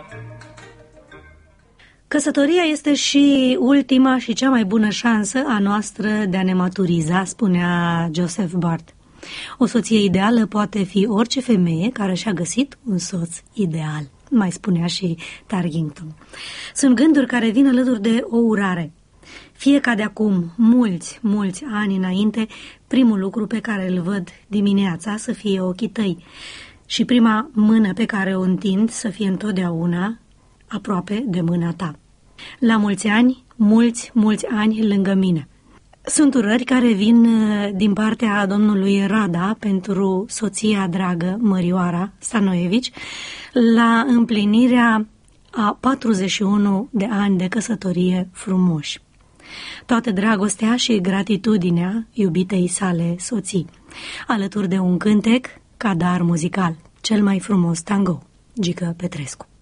Căsătoria este și ultima și cea mai bună șansă a noastră de a ne maturiza, spunea Joseph Bart. O soție ideală poate fi orice femeie care și-a găsit un soț ideal, mai spunea și Tarkington. Sunt gânduri care vin alături de o urare. Fie ca de acum mulți ani înainte, primul lucru pe care îl văd dimineața să fie ochii tăi și prima mână pe care o întind să fie întotdeauna aproape de mâna ta. La mulți ani, mulți ani lângă mine. Sunt urări care vin din partea domnului Rada pentru soția dragă Mărioara Stanoievici la împlinirea a 41 de ani de căsătorie frumoși. Toată dragostea și gratitudinea iubitei sale soții, alături de un cântec ca dar muzical, cel mai frumos tango, Gică Petrescu.